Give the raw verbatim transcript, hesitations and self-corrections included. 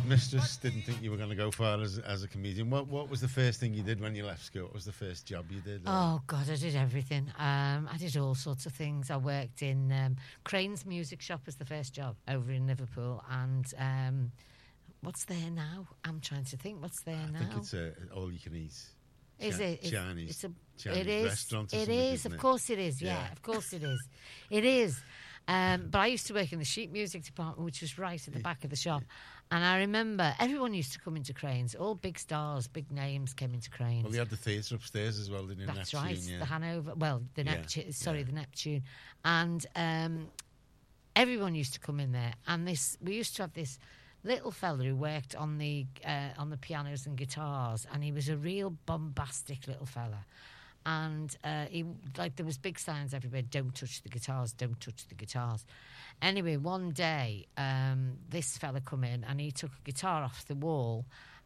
headmistress didn't think you were going to go far as as a comedian. What what was the first thing you did when you left school? What was the first job you did? Or? Oh God, I did everything. Um, I did all sorts of things. I worked in um, Crane's Music Shop as the first job over in Liverpool, and um, what's there now? I'm trying to think. What's there I now? I think it's a all you can eat. Is Chi- it? It's, Chinese? It's a, Chinese it is. restaurant or It something, is. isn't Of it? course it is. Yeah, Yeah. of course it is. It is. Um, but I used to work in the sheet music department, which was right at the back of the shop. And I remember everyone used to come into Cranes. All big stars, big names came into Cranes. Well, they had the theatre upstairs as well, didn't you? That's Neptune, right. yeah. The Hanover. Well, the Yeah, Neptune. Sorry, yeah. the Neptune. And um, everyone used to come in there. And this, we used to have this little fella who worked on the uh, on the pianos and guitars, and he was a real bombastic little fella. And uh, he like there was big signs everywhere: "Don't touch the guitars! Don't touch the guitars!" Anyway, one day um, this fella come in and he took a guitar off the wall,